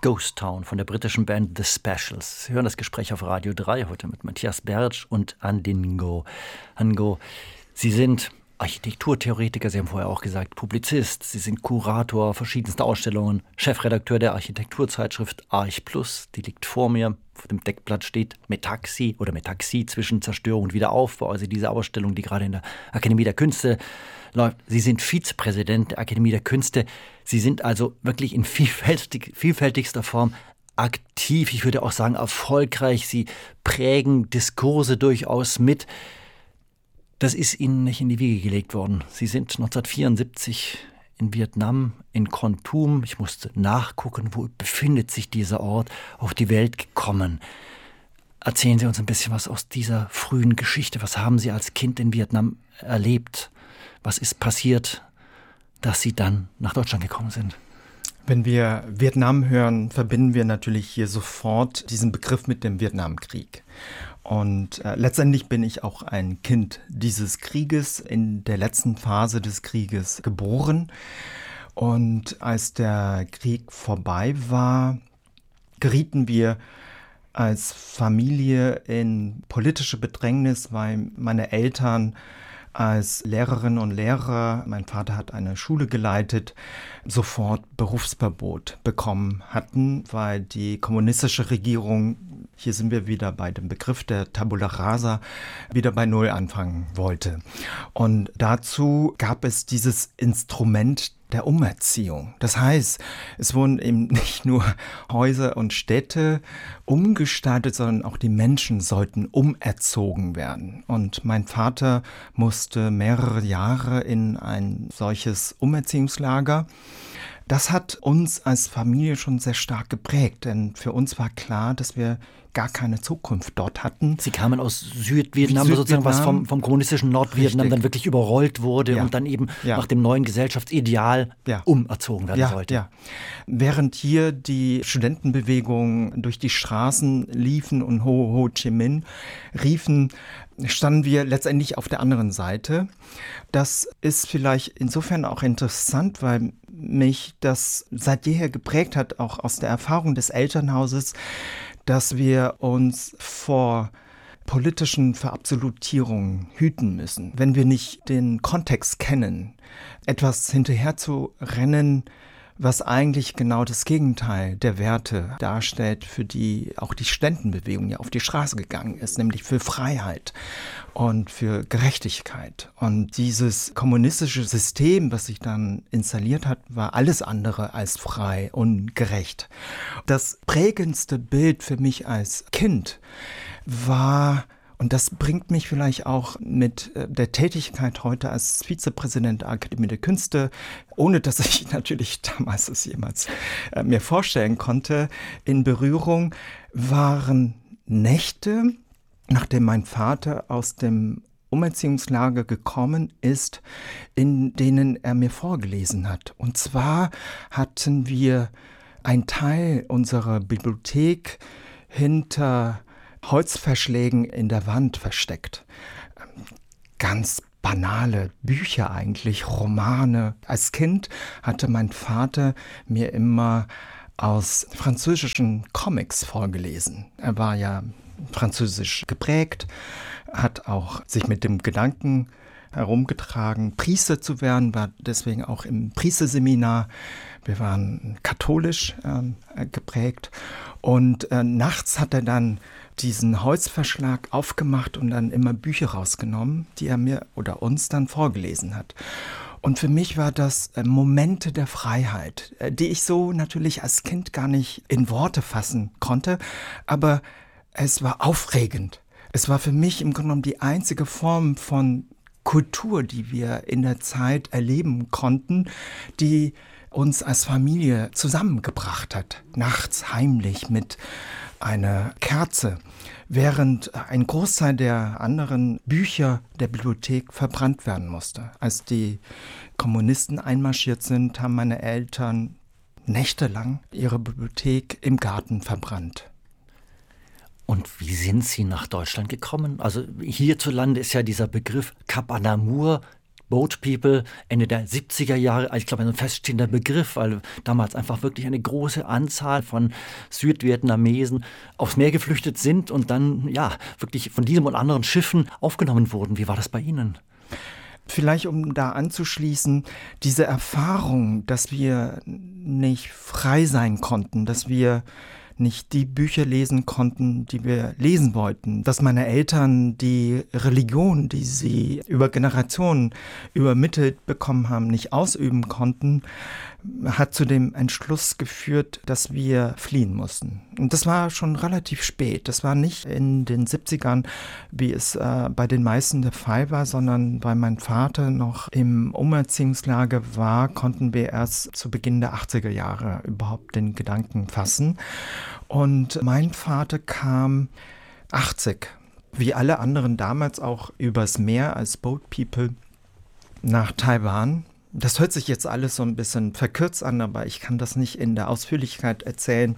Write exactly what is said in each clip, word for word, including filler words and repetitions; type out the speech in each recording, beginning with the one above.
Ghost Town von der britischen Band The Specials. Sie hören das Gespräch auf Radio drei heute mit Matthias Bertsch und Andingo. Ango, Sie sind Architekturtheoretiker, Sie haben vorher auch gesagt Publizist, Sie sind Kurator verschiedenster Ausstellungen, Chefredakteur der Architekturzeitschrift Arch Plus, die liegt vor mir. Auf dem Deckblatt steht Metaxi oder Metaxi zwischen Zerstörung und Wiederaufbau, also diese Ausstellung, die gerade in der Akademie der Künste läuft. Sie sind Vizepräsident der Akademie der Künste. Sie sind also wirklich in vielfältig, vielfältigster Form aktiv, ich würde auch sagen erfolgreich. Sie prägen Diskurse durchaus mit. Das ist Ihnen nicht in die Wiege gelegt worden. Sie sind neunzehnhundertvierundsiebzig in Vietnam, in Kon Tum, ich musste nachgucken, wo befindet sich dieser Ort, auf die Welt gekommen. Erzählen Sie uns ein bisschen was aus dieser frühen Geschichte. Was haben Sie als Kind in Vietnam erlebt? Was ist passiert, dass Sie dann nach Deutschland gekommen sind? Wenn wir Vietnam hören, verbinden wir natürlich hier sofort diesen Begriff mit dem Vietnamkrieg. Und äh, letztendlich bin ich auch ein Kind dieses Krieges, in der letzten Phase des Krieges geboren. Und als der Krieg vorbei war, gerieten wir als Familie in politische Bedrängnis, weil meine Eltern als Lehrerinnen und Lehrer, mein Vater hat eine Schule geleitet, sofort Berufsverbot bekommen hatten, weil die kommunistische Regierung, hier sind wir wieder bei dem Begriff der Tabula Rasa, wieder bei Null anfangen wollte. Und dazu gab es dieses Instrument der Umerziehung. Das heißt, es wurden eben nicht nur Häuser und Städte umgestaltet, sondern auch die Menschen sollten umerzogen werden. Und mein Vater musste mehrere Jahre in ein solches Umerziehungslager. Das hat uns als Familie schon sehr stark geprägt, denn für uns war klar, dass wir gar keine Zukunft dort hatten. Sie kamen aus Südvietnam, Südvietnam sozusagen, was vom, vom kommunistischen Nordvietnam Richtig. Dann wirklich überrollt wurde ja. und dann eben ja. nach dem neuen Gesellschaftsideal ja. umerzogen werden ja. sollte. Ja. Während hier die Studentenbewegung durch die Straßen liefen und Ho Ho Chi Minh riefen, standen wir letztendlich auf der anderen Seite. Das ist vielleicht insofern auch interessant, weil mich das seit jeher geprägt hat, auch aus der Erfahrung des Elternhauses, dass wir uns vor politischen Verabsolutierungen hüten müssen. Wenn wir nicht den Kontext kennen, etwas hinterher zu rennen, was eigentlich genau das Gegenteil der Werte darstellt, für die auch die Studentenbewegung ja auf die Straße gegangen ist, nämlich für Freiheit und für Gerechtigkeit. Und dieses kommunistische System, was sich dann installiert hat, war alles andere als frei und gerecht. Das prägendste Bild für mich als Kind war, und das bringt mich vielleicht auch mit der Tätigkeit heute als Vizepräsident der Akademie der Künste, ohne dass ich natürlich damals es jemals äh, mir vorstellen konnte, in Berührung, waren Nächte, nachdem mein Vater aus dem Umerziehungslager gekommen ist, in denen er mir vorgelesen hat. Und zwar hatten wir einen Teil unserer Bibliothek hinter Holzverschlägen in der Wand versteckt. Ganz banale Bücher eigentlich, Romane. Als Kind hatte mein Vater mir immer aus französischen Comics vorgelesen. Er war ja französisch geprägt, hat auch sich mit dem Gedanken herumgetragen, Priester zu werden, war deswegen auch im Priesterseminar. Wir waren katholisch äh, geprägt. Und äh, nachts hat er dann diesen Holzverschlag aufgemacht und dann immer Bücher rausgenommen, die er mir oder uns dann vorgelesen hat. Und für mich war das äh, Momente der Freiheit, äh, die ich so natürlich als Kind gar nicht in Worte fassen konnte, aber es war aufregend. Es war für mich im Grunde genommen die einzige Form von Kultur, die wir in der Zeit erleben konnten, die uns als Familie zusammengebracht hat, nachts heimlich mit einer Kerze, während ein Großteil der anderen Bücher der Bibliothek verbrannt werden musste. Als die Kommunisten einmarschiert sind, haben meine Eltern nächtelang ihre Bibliothek im Garten verbrannt. Und wie sind Sie nach Deutschland gekommen? Also hierzulande ist ja dieser Begriff Cap à l'Amour Boat People, Ende der siebziger Jahre, ich glaube, ein feststehender Begriff, weil damals einfach wirklich eine große Anzahl von Südvietnamesen aufs Meer geflüchtet sind und dann ja wirklich von diesem und anderen Schiffen aufgenommen wurden. Wie war das bei Ihnen? Vielleicht, um da anzuschließen, diese Erfahrung, dass wir nicht frei sein konnten, dass wir nicht die Bücher lesen konnten, die wir lesen wollten, dass meine Eltern die Religion, die sie über Generationen übermittelt bekommen haben, nicht ausüben konnten, hat zu dem Entschluss geführt, dass wir fliehen mussten. Und das war schon relativ spät. Das war nicht in den siebzigern, wie es äh, bei den meisten der Fall war, sondern weil mein Vater noch im Umerziehungslager war, konnten wir erst zu Beginn der achtziger Jahre überhaupt den Gedanken fassen. Und mein Vater kam achtzig, wie alle anderen damals auch übers Meer als Boat People nach Taiwan. Das hört sich jetzt alles so ein bisschen verkürzt an, aber ich kann das nicht in der Ausführlichkeit erzählen,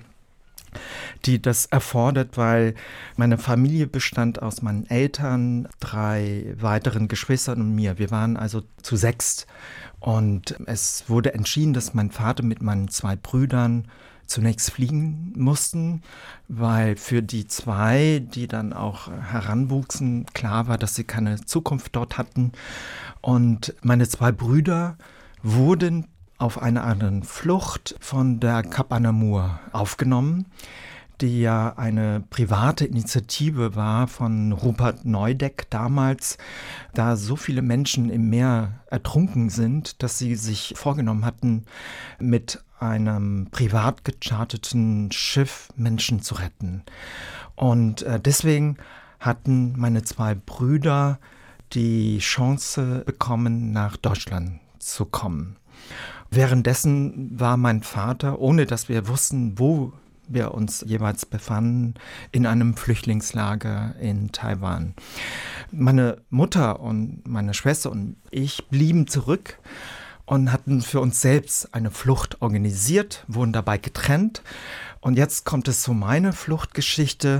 die das erfordert, weil meine Familie bestand aus meinen Eltern, drei weiteren Geschwistern und mir. Wir waren also zu sechst. Und es wurde entschieden, dass mein Vater mit meinen zwei Brüdern zunächst fliegen mussten, weil für die zwei, die dann auch heranwuchsen, klar war, dass sie keine Zukunft dort hatten. Und meine zwei Brüder wurden auf einer anderen Flucht von der Cap Anamur aufgenommen, die ja eine private Initiative war von Rupert Neudeck damals, da so viele Menschen im Meer ertrunken sind, dass sie sich vorgenommen hatten, mit einem privat gecharterten Schiff Menschen zu retten. Und äh, deswegen hatten meine zwei Brüder die Chance bekommen, nach Deutschland zu kommen. Währenddessen war mein Vater, ohne dass wir wussten, wo wir uns jeweils befanden, in einem Flüchtlingslager in Taiwan. Meine Mutter und meine Schwester und ich blieben zurück und hatten für uns selbst eine Flucht organisiert, wurden dabei getrennt. Und jetzt kommt es zu meiner Fluchtgeschichte.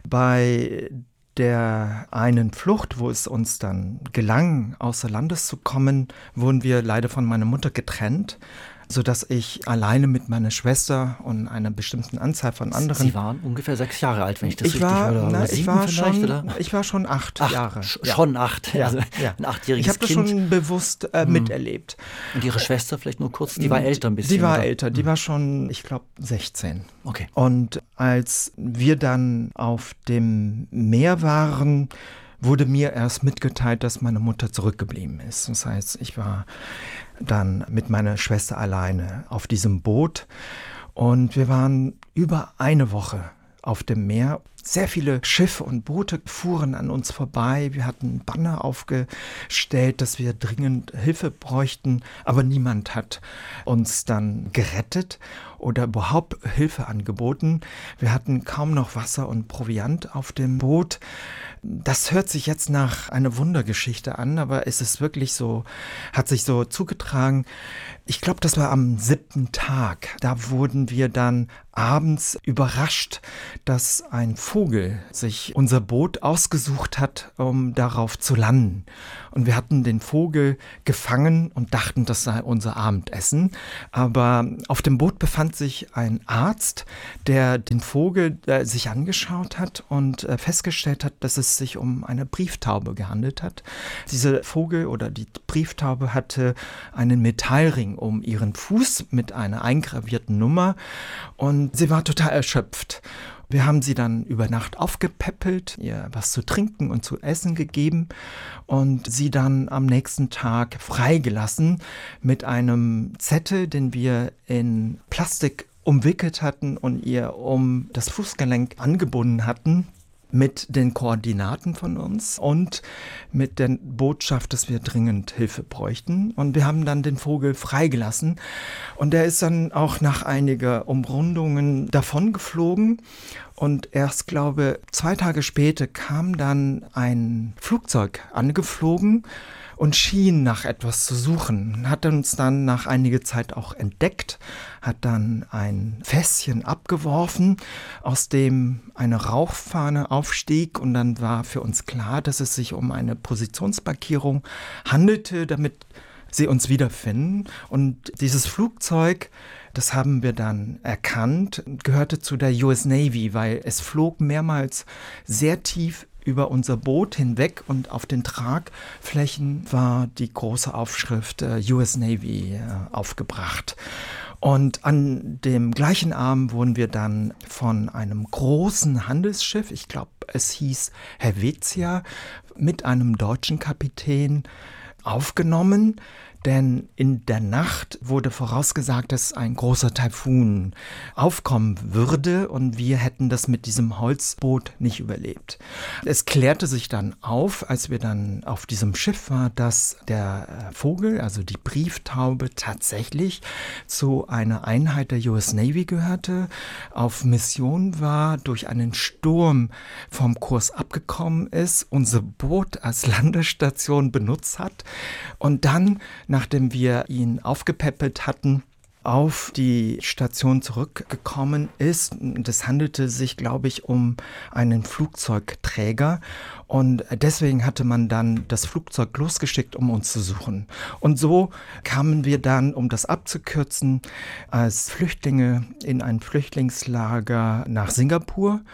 Bei der einen Flucht, wo es uns dann gelang, außer Landes zu kommen, wurden wir leider von meiner Mutter getrennt, sodass ich alleine mit meiner Schwester und einer bestimmten Anzahl von anderen... Sie waren ungefähr sechs Jahre alt, wenn ich das ich richtig war, höre. Na, oder ich, war schon, oder? ich war schon acht, acht Jahre. Sch- schon acht, ja. also ja. ein achtjähriges Ich habe das Kind. schon bewusst äh, hm. miterlebt. Und Ihre Schwester vielleicht nur kurz, die war älter ein bisschen? Die war oder? älter, die hm. war schon, ich glaube, sechzehn. Okay. Und als wir dann auf dem Meer waren, wurde mir erst mitgeteilt, dass meine Mutter zurückgeblieben ist. Das heißt, ich war dann mit meiner Schwester alleine auf diesem Boot und wir waren über eine Woche auf dem Meer. Sehr viele Schiffe und Boote fuhren an uns vorbei. Wir hatten Banner aufgestellt, dass wir dringend Hilfe bräuchten, aber niemand hat uns dann gerettet oder überhaupt Hilfe angeboten. Wir hatten kaum noch Wasser und Proviant auf dem Boot. Das hört sich jetzt nach einer Wundergeschichte an, aber es ist wirklich so, hat sich so zugetragen. Ich glaube, das war am siebten Tag. Da wurden wir dann abends überrascht, dass ein Vogel sich unser Boot ausgesucht hat, um darauf zu landen. Und wir hatten den Vogel gefangen und dachten, das sei unser Abendessen. Aber auf dem Boot befand sich ein Arzt, der den Vogel äh, sich angeschaut hat und äh, festgestellt hat, dass es sich um eine Brieftaube gehandelt hat. Dieser Vogel oder die Brieftaube hatte einen Metallring um ihren Fuß mit einer eingravierten Nummer und sie war total erschöpft. Wir haben sie dann über Nacht aufgepäppelt, ihr was zu trinken und zu essen gegeben und sie dann am nächsten Tag freigelassen mit einem Zettel, den wir in Plastik umwickelt hatten und ihr um das Fußgelenk angebunden hatten, mit den Koordinaten von uns und mit der Botschaft, dass wir dringend Hilfe bräuchten. Und wir haben dann den Vogel freigelassen und der ist dann auch nach einiger Umrundungen davongeflogen. Und erst, glaube ich, zwei Tage später kam dann ein Flugzeug angeflogen und schien nach etwas zu suchen. Hat uns dann nach einiger Zeit auch entdeckt, hat dann ein Fässchen abgeworfen, aus dem eine Rauchfahne aufstieg, und dann war für uns klar, dass es sich um eine Positionsmarkierung handelte, damit sie uns wiederfinden. Und dieses Flugzeug, das haben wir dann erkannt, gehörte zu der U S Navy, weil es flog mehrmals sehr tief über unser Boot hinweg, und auf den Tragflächen war die große Aufschrift äh, U S Navy äh, aufgebracht. Und an dem gleichen Abend wurden wir dann von einem großen Handelsschiff, ich glaube, es hieß Helvetia, mit einem deutschen Kapitän aufgenommen. Denn in der Nacht wurde vorausgesagt, dass ein großer Taifun aufkommen würde, und wir hätten das mit diesem Holzboot nicht überlebt. Es klärte sich dann auf, als wir dann auf diesem Schiff waren, dass der Vogel, also die Brieftaube, tatsächlich zu einer Einheit der U S Navy gehörte, auf Mission war, durch einen Sturm vom Kurs abgekommen ist, unser Boot als Landestation benutzt hat und dann, nachdem wir ihn aufgepäppelt hatten, auf die Station zurückgekommen ist. Es handelte sich, glaube ich, um einen Flugzeugträger, und deswegen hatte man dann das Flugzeug losgeschickt, um uns zu suchen. Und so kamen wir dann, um das abzukürzen, als Flüchtlinge in ein Flüchtlingslager nach Singapur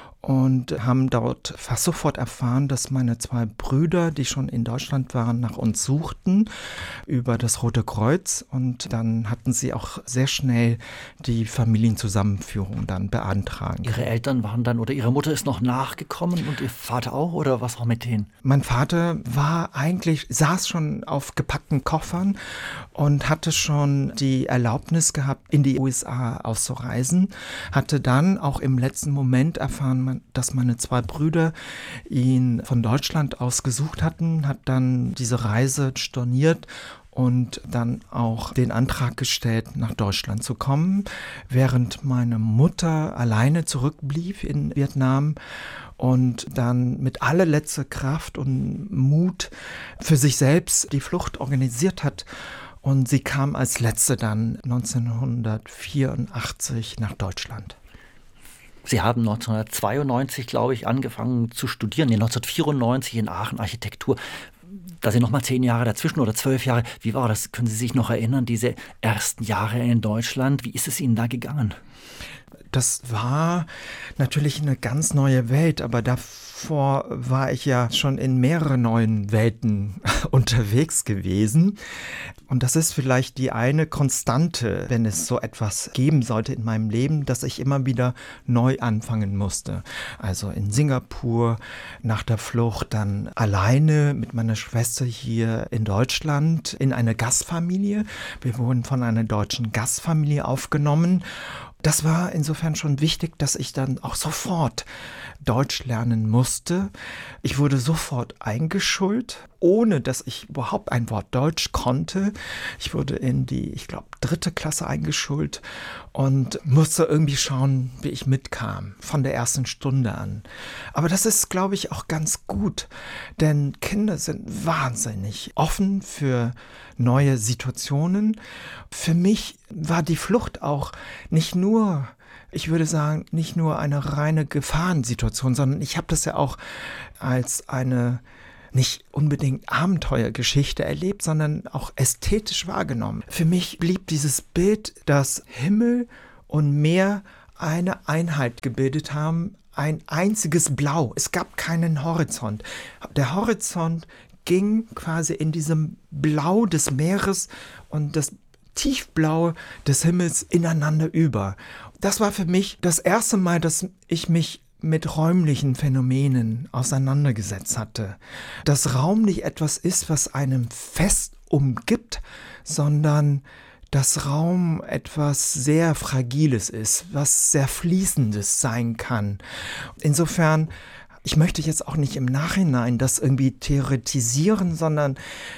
und haben dort fast sofort erfahren, dass meine zwei Brüder, die schon in Deutschland waren, nach uns suchten über das Rote Kreuz, und dann hatten sie auch sehr schnell die Familienzusammenführung dann beantragen. Ihre Eltern waren dann, oder Ihre Mutter ist noch nachgekommen und Ihr Vater auch, oder was auch mit denen? Mein Vater war eigentlich, saß schon auf gepackten Koffern und hatte schon die Erlaubnis gehabt, in die U S A auszureisen, hatte dann auch im letzten Moment erfahren, dass meine zwei Brüder ihn von Deutschland aus gesucht hatten, hat dann diese Reise storniert und dann auch den Antrag gestellt, nach Deutschland zu kommen, während meine Mutter alleine zurückblieb in Vietnam und dann mit allerletzter Kraft und Mut für sich selbst die Flucht organisiert hat. Und sie kam als Letzte dann neunzehnhundertvierundachtzig nach Deutschland. Sie haben neunzehnhundertzweiundneunzig, glaube ich, angefangen zu studieren, nee, neunzehnhundertvierundneunzig in Aachen Architektur. Da sind noch mal zehn Jahre dazwischen oder zwölf Jahre. Wie war das? Können Sie sich noch erinnern, diese ersten Jahre in Deutschland? Wie ist es Ihnen da gegangen? Das war natürlich eine ganz neue Welt, aber davor war ich ja schon in mehreren neuen Welten unterwegs gewesen. Und das ist vielleicht die eine Konstante, wenn es so etwas geben sollte in meinem Leben, dass ich immer wieder neu anfangen musste. Also in Singapur, nach der Flucht dann alleine mit meiner Schwester hier in Deutschland in eine Gastfamilie. Wir wurden von einer deutschen Gastfamilie aufgenommen. Das war insofern schon wichtig, dass ich dann auch sofort Deutsch lernen musste. Ich wurde sofort eingeschult, ohne dass ich überhaupt ein Wort Deutsch konnte. Ich wurde in die, ich glaube, dritte Klasse eingeschult und musste irgendwie schauen, wie ich mitkam, von der ersten Stunde an. Aber das ist, glaube ich, auch ganz gut, denn Kinder sind wahnsinnig offen für neue Situationen. Für mich war die Flucht auch nicht nur, ich würde sagen, nicht nur eine reine Gefahrensituation, sondern ich habe das ja auch als eine nicht unbedingt Abenteuergeschichte erlebt, sondern auch ästhetisch wahrgenommen. Für mich blieb dieses Bild, dass Himmel und Meer eine Einheit gebildet haben, ein einziges Blau. Es gab keinen Horizont. Der Horizont ging quasi in diesem Blau des Meeres und das Tiefblaue des Himmels ineinander über. Das war für mich das erste Mal, dass ich mich mit räumlichen Phänomenen auseinandergesetzt hatte. Dass Raum nicht etwas ist, was einem fest umgibt, sondern dass Raum etwas sehr Fragiles ist, was sehr Fließendes sein kann. Insofern, ich möchte jetzt auch nicht im Nachhinein das irgendwie theoretisieren, sondern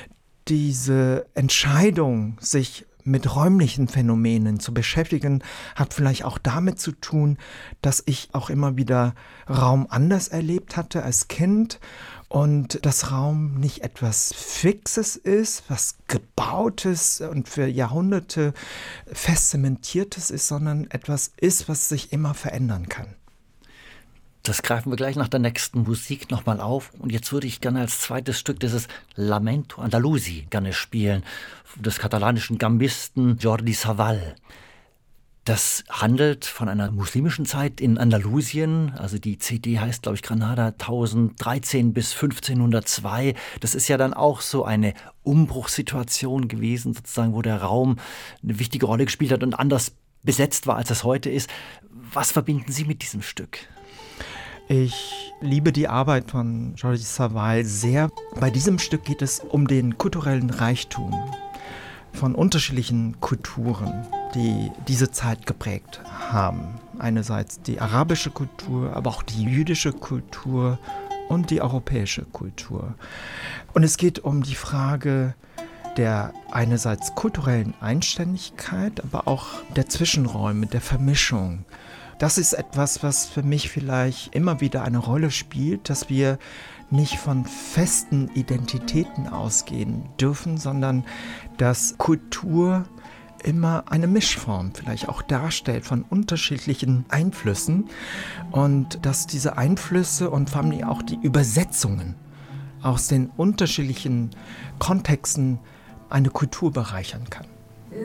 diese Entscheidung, sich mit räumlichen Phänomenen zu beschäftigen, hat vielleicht auch damit zu tun, dass ich auch immer wieder Raum anders erlebt hatte als Kind und dass Raum nicht etwas Fixes ist, was Gebautes und für Jahrhunderte fest zementiertes ist, sondern etwas ist, was sich immer verändern kann. Das greifen wir gleich nach der nächsten Musik nochmal auf. Und jetzt würde ich gerne als zweites Stück dieses Lamento Andalusi gerne spielen, des katalanischen Gambisten Jordi Savall. Das handelt von einer muslimischen Zeit in Andalusien. Also die C D heißt, glaube ich, Granada tausenddreizehn bis fünfzehnhundertzwei. Das ist ja dann auch so eine Umbruchssituation gewesen, sozusagen, wo der Raum eine wichtige Rolle gespielt hat und anders besetzt war, als es heute ist. Was verbinden Sie mit diesem Stück? Ich liebe die Arbeit von Jordi Savall sehr. Bei diesem Stück geht es um den kulturellen Reichtum von unterschiedlichen Kulturen, die diese Zeit geprägt haben. Einerseits die arabische Kultur, aber auch die jüdische Kultur und die europäische Kultur. Und es geht um die Frage der einerseits kulturellen Einständigkeit, aber auch der Zwischenräume, der Vermischung. Das ist etwas, was für mich vielleicht immer wieder eine Rolle spielt, dass wir nicht von festen Identitäten ausgehen dürfen, sondern dass Kultur immer eine Mischform vielleicht auch darstellt von unterschiedlichen Einflüssen und dass diese Einflüsse und vor allem auch die Übersetzungen aus den unterschiedlichen Kontexten eine Kultur bereichern kann.